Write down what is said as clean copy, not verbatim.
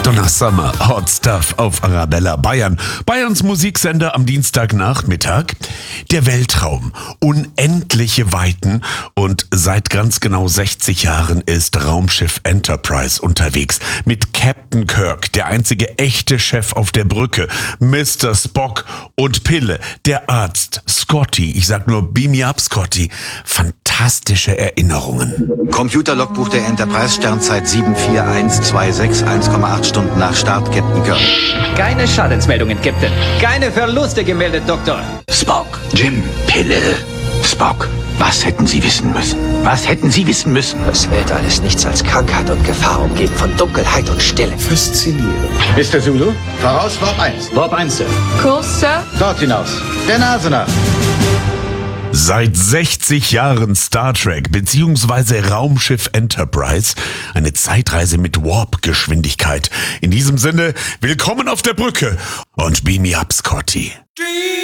Donna Summer, Hot Stuff auf Arabella Bayern. Bayerns Musiksender am Dienstagnachmittag. Der Weltraum, unendliche Weiten und seit ganz genau 60 Jahren ist Raumschiff Enterprise unterwegs. Mit Captain Kirk, der einzige echte Chef auf der Brücke, Mr. Spock und Pille, der Arzt, Scotty. Ich sag nur, beam me up, Scotty. Fantastische Erinnerungen. Computerlogbuch der Enterprise, Sternzeit 74126, 1,8 Stunden nach Start, Captain Kirk. Keine Schadensmeldungen, Captain. Keine Verluste gemeldet, Doktor. Spock, Jim, Pille. Spock, was hätten Sie wissen müssen? Was hätten Sie wissen müssen? Das Weltall ist nichts als Krankheit und Gefahr, umgeben von Dunkelheit und Stille. Faszinierend. Mr. Zulu, voraus Warp 1. Warp 1, Sir. Kurs, Sir. Dort hinaus. Der Nase nach. Seit 60 Jahren Star Trek bzw. Raumschiff Enterprise. Eine Zeitreise mit Warp-Geschwindigkeit. In diesem Sinne, willkommen auf der Brücke und beam me up, Scotty.